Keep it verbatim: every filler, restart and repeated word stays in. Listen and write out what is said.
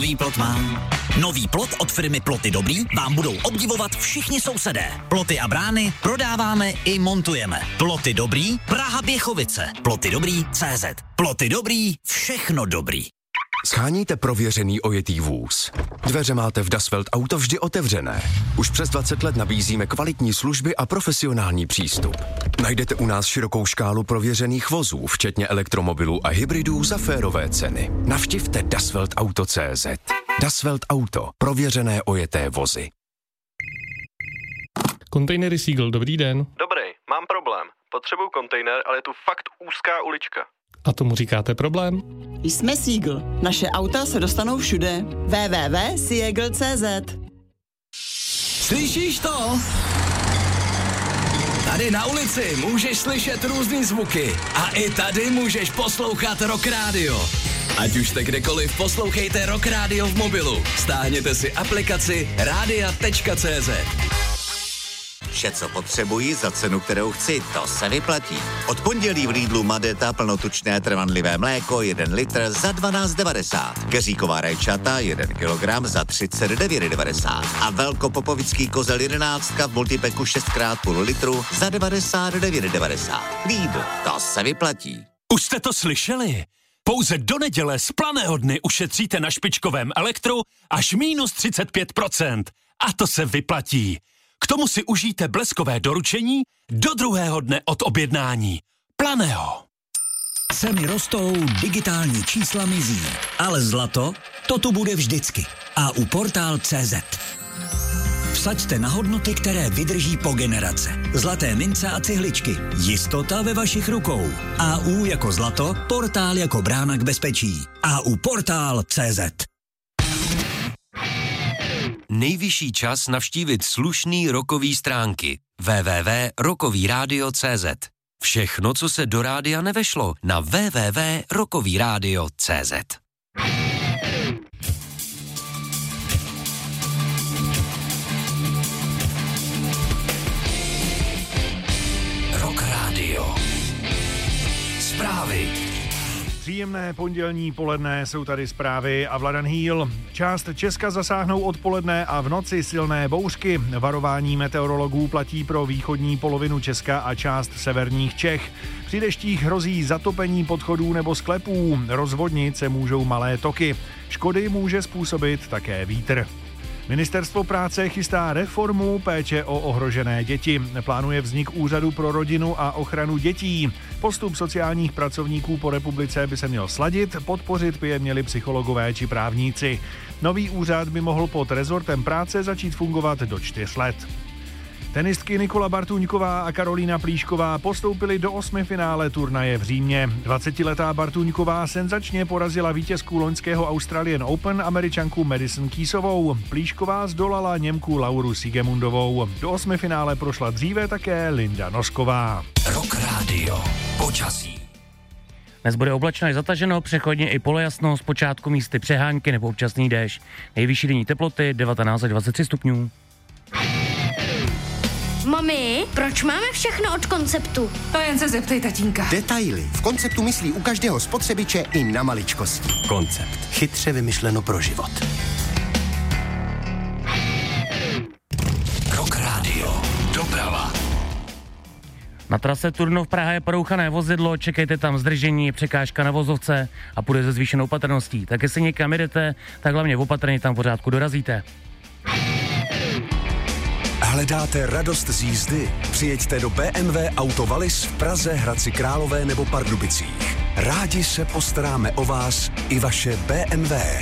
nový plot mám. Nový plot od firmy Ploty Dobrý vám budou obdivovat všichni sousedé. Ploty a brány prodáváme i montujeme. Ploty Dobrý, Praha Běchovice. Ploty Dobrý tečka cé zet. Ploty Dobrý, všechno dobrý. Sháníte prověřený ojetý vůz. Dveře máte v Dasvelt Auto vždy otevřené. Už přes dvacet let nabízíme kvalitní služby a profesionální přístup. Najdete u nás širokou škálu prověřených vozů, včetně elektromobilů a hybridů za férové ceny. Navštivte Dasvelt Auto tečka cé zet. Dasvelt Auto. Prověřené ojeté vozy. Kontejnery Seagull, dobrý den. Dobrý, mám problém. Potřebuju kontejner, ale je tu fakt úzká ulička. A tomu říkáte problém? Jsme Seagull. Naše auta se dostanou všude. w w w tečka seagull tečka cé zet. Slyšíš to? Tady na ulici můžeš slyšet různý zvuky a i tady můžeš poslouchat Rock Radio. Ať už jste kdekoliv, poslouchejte Rock Radio v mobilu. Stáhněte si aplikaci rádia tečka cé zet. Vše, co potřebuji za cenu, kterou chci, to se vyplatí. Od pondělí v Lidlu Madeta plnotučné trvanlivé mléko jeden litr za dvanáct devadesát. Keříková rajčata jeden kilogram za třicet devět devadesát. A velkopopovický kozel jedenáctka v multipeku šest krát půl litru za devadesát devět devadesát. Lidl, to se vyplatí. Už jste to slyšeli? Pouze do neděle z planého dny ušetříte na špičkovém elektru až minus třicet pět procent. A to se vyplatí. K tomu si užijte bleskové doručení do druhého dne od objednání. Planého. Ceny rostou, digitální čísla mizí, ale zlato, to tu bude vždycky. A u portál tečka cé zet. Vsaďte na hodnoty, které vydrží po generace. Zlaté mince a cihličky. Jistota ve vašich rukou. A U jako zlato, portál jako brána k bezpečí. A U portál tečka cé zet. Nejvyšší čas navštívit slušný rokový stránky. w w w tečka rokový rádio tečka cé zet. Všechno, co se do rádia nevešlo, na w w w tečka rokový rádio tečka cé zet. Rock Radio. Zprávy. Příjemné pondělní poledne, jsou tady zprávy a Vladan Hýl. Část Česka zasáhnou odpoledne a v noci silné bouřky. Varování meteorologů platí pro východní polovinu Česka a část severních Čech. Při deštích hrozí zatopení podchodů nebo sklepů. Rozvodnit se můžou malé toky. Škody může způsobit také vítr. Ministerstvo práce chystá reformu péče o ohrožené děti. Plánuje vznik úřadu pro rodinu a ochranu dětí. Postup sociálních pracovníků po republice by se měl sladit, podpořit by je měli psychologové či právníci. Nový úřad by mohl pod rezortem práce začít fungovat do čtyř let. Tenistky Nikola Bartuňková a Karolína Plíšková postoupily do osmifinále turnaje v Římě. dvacetiletá Bartuňková senzačně porazila vítězku loňského Australian Open Američanku Madison Keysovou. Plíšková zdolala Němku Lauru Sigemundovou. Do osmifinále prošla dříve také Linda Nosková. Rock Radio. Počasí. Dnes bude oblačno i zataženo, přechodně i polojasno, zpočátku místy přehánky nebo občasný déšť. Nejvyšší denní teploty devatenáct až dvacet tři stupňů. Mami, proč máme všechno od Konceptu? To jen se zeptej tatínka. Detaily. V Konceptu myslí u každého spotřebiče i na maličkosti. Koncept. Chytře vymyšleno pro život. Rock Radio. Doprava. Na trase Turnov Praha je porouchané vozidlo, čekejte tam zdržení, překážka na vozovce a půjde se zvýšenou opatrností. Tak jestli někam jedete, tak hlavně opatrně tam pořádku dorazíte. Hledáte radost z jízdy? Přijeďte do bé em vé Auto Wallis v Praze, Hradci Králové nebo Pardubicích. Rádi se postaráme o vás i vaše bé em vé.